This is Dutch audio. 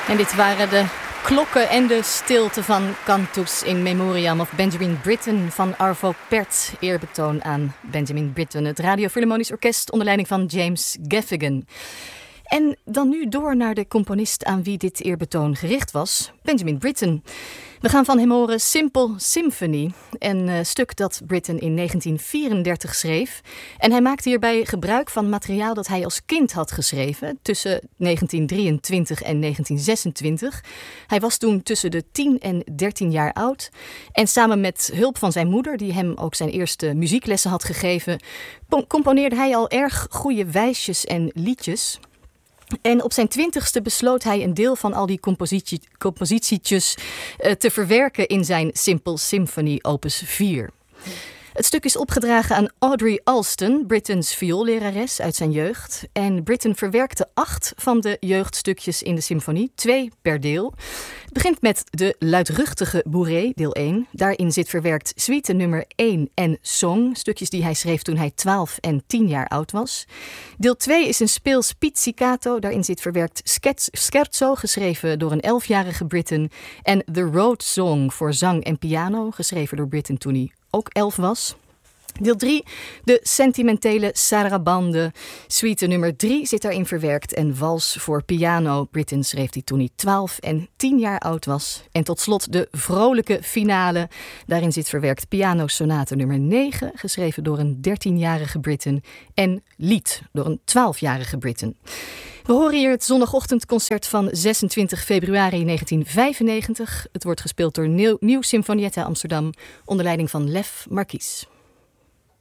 En dit waren de klokken en de stilte van Cantus in Memoriam of Benjamin Britten van Arvo Pärt. Eerbetoon aan Benjamin Britten, het Radio Philharmonisch Orkest onder leiding van James Gaffigan. En dan nu door naar de componist aan wie dit eerbetoon gericht was, Benjamin Britten. We gaan van hem horen Simple Symphony, een stuk dat Britten in 1934 schreef. En hij maakte hierbij gebruik van materiaal dat hij als kind had geschreven tussen 1923 en 1926. Hij was toen tussen de 10 en 13 jaar oud. En samen met hulp van zijn moeder, die hem ook zijn eerste muzieklessen had gegeven, componeerde hij al erg goede wijsjes en liedjes. En op zijn 20ste besloot hij een deel van al die compositietjes te verwerken in zijn Simple Symphony opus 4. Het stuk is opgedragen aan Audrey Alston, Brittens vioollerares uit zijn jeugd. En Britten verwerkte 8 van de jeugdstukjes in de symfonie, 2 per deel. Het begint met de luidruchtige Bourrée, deel 1. Daarin zit verwerkt suite nummer 1 en Song, stukjes die hij schreef toen hij 12 en 10 jaar oud was. Deel 2 is een speels pizzicato, daarin zit verwerkt Scherzo, geschreven door een 11-jarige Britten. En The Road Song voor zang en piano, geschreven door Britten toen hij ook 11 was. Deel 3, de sentimentele Sarabande. Suite nummer 3 zit daarin verwerkt en wals voor piano. Britten schreef die toen hij 12 en 10 jaar oud was. En tot slot de vrolijke finale. Daarin zit verwerkt pianosonate nummer 9, geschreven door een 13-jarige Britten. En lied door een 12-jarige Britten. We horen hier het zondagochtendconcert van 26 februari 1995. Het wordt gespeeld door Nieuw Sinfonietta Amsterdam onder leiding van Lef Marquis.